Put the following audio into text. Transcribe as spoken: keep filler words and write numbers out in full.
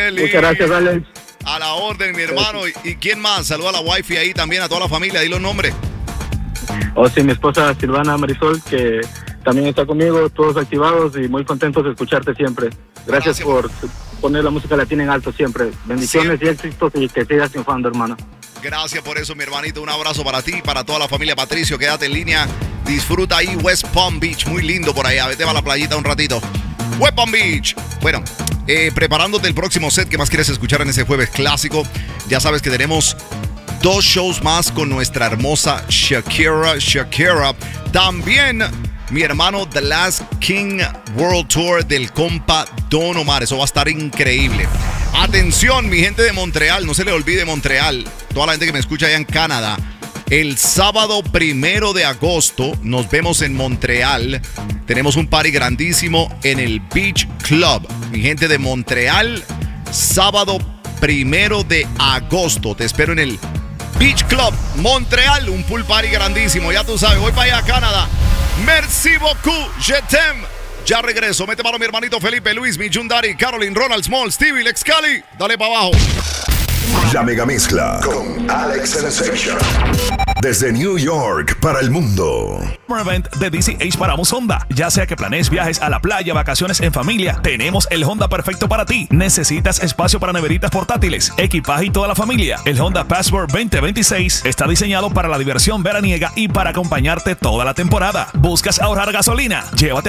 Feliz. Muchas gracias, Alex. A la orden, mi hermano. ¿Y quién más? Saluda a la wifi ahí también, a toda la familia. Di los nombres. Oh, sí, mi esposa Silvana Marisol, que también está conmigo, todos activados y muy contentos de escucharte siempre. Gracias, Gracias por poner la música latina en alto siempre. Bendiciones sí. y éxitos y que sigas triunfando, hermano. Gracias por eso, mi hermanito. Un abrazo para ti, para toda la familia. Patricio, quédate en línea. Disfruta ahí West Palm Beach. Muy lindo por allá. Vete a la playita un ratito. West Palm Beach. Bueno, eh, preparándote el próximo set. ¿Qué más quieres escuchar en ese jueves clásico? Ya sabes que tenemos dos shows más con nuestra hermosa Shakira. Shakira. También mi hermano The Last King World Tour del compa Don Omar. Eso va a estar increíble. Atención, mi gente de Montreal. No se le olvide Montreal. Toda la gente que me escucha allá en Canadá. El sábado primero de agosto nos vemos en Montreal. Tenemos un party grandísimo en el Beach Club. Mi gente de Montreal, sábado primero de agosto. Te espero en el Beach Club Montreal. Un pool party grandísimo. Ya tú sabes, voy para allá, Canadá. Merci beaucoup, je t'aime. Ya regreso. Mete mano mi hermanito Felipe, Luis, mi Jundari, Caroline, Ronald Small, Stevie, Lex Cali. Dale para abajo. La mega mezcla con Alex Sensation. Desde New York para el mundo. Event de D C H para Honda. Ya sea que planees viajes a la playa, vacaciones en familia, tenemos el Honda perfecto para ti. ¿Necesitas espacio para neveritas portátiles, equipaje y toda la familia? El Honda Passport veinte veintiséis está diseñado para la diversión veraniega y para acompañarte toda la temporada. ¿Buscas ahorrar gasolina? Llévate